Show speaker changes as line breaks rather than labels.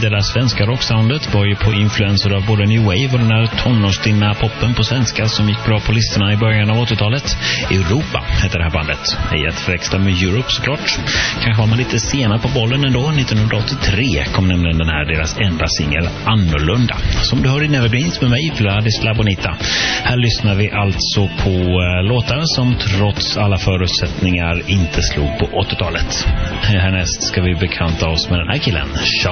det där svenska rocksoundet var ju på influenser av både New Wave och den här tonårsstinna poppen på svenska som gick bra på listorna i början av 80-talet. Europa heter det här bandet. I ett förväxla med Europe såklart. Kanske var man lite sena på bollen ändå. 1983 kom nämligen den här deras enda singel Annorlunda. Som du hör i Nevergreens med mig, Vladis Labonita. Här lyssnar vi alltså på låtar som trots alla förutsättningar inte slog på 80-talet. Härnäst ska vi bekanta oss med den här killen,